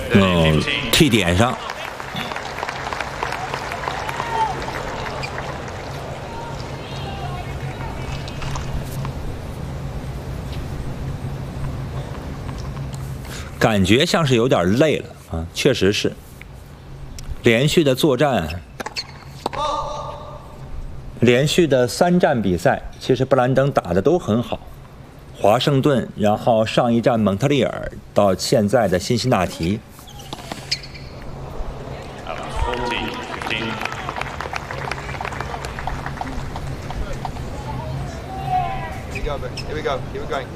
T 点上。感觉像是有点累了啊，确实是。连续的作战，连续的3战比赛，其实布兰登打得都很好。华盛顿，然后上一站蒙特利尔，到现在的辛辛那提。 Here we go. Here we go.